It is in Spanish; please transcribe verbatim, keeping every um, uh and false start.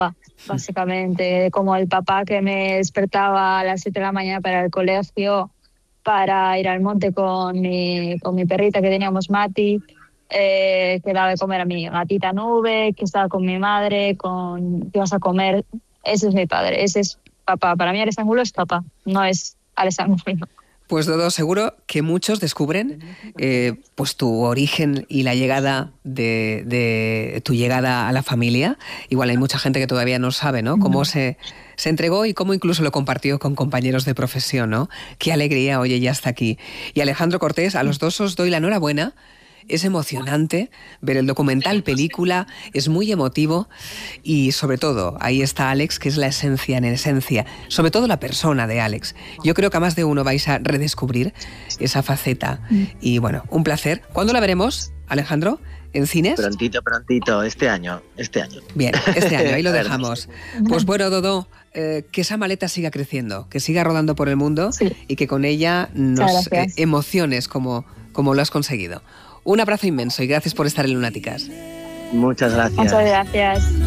básicamente, como el papá que me despertaba a las siete de la mañana para ir al colegio, para ir al monte con mi, con mi perrita que teníamos, Mati, eh, que daba de comer a mi gatita Nube, que estaba con mi madre, con que ibas a comer. Ese es mi padre, ese es papá. Para mí Alex Angulo es papá, no es Alex Angulo. Pues Dodo, seguro que muchos descubren eh, pues tu origen y la llegada de, de tu llegada a la familia. Igual hay mucha gente que todavía no sabe, ¿no? Cómo se, se entregó y cómo incluso lo compartió con compañeros de profesión, ¿no? Qué alegría, oye, ya está aquí. Y Alejandro Cortés, a los dos os doy la enhorabuena. Es emocionante ver el documental, película, es muy emotivo y sobre todo ahí está Alex, que es la esencia en esencia, sobre todo la persona de Alex. Yo creo que a más de uno vais a redescubrir esa faceta y bueno, un placer. ¿Cuándo la veremos, Alejandro? ¿En cines? Prontito, prontito, este año, este año. Bien, este año, ahí lo dejamos. Pues bueno, Dodo, eh, que esa maleta siga creciendo, que siga rodando por el mundo, sí, y que con ella nos eh, emociones como, como lo has conseguido. Un abrazo inmenso y gracias por estar en Lunáticas. Muchas gracias. Muchas gracias.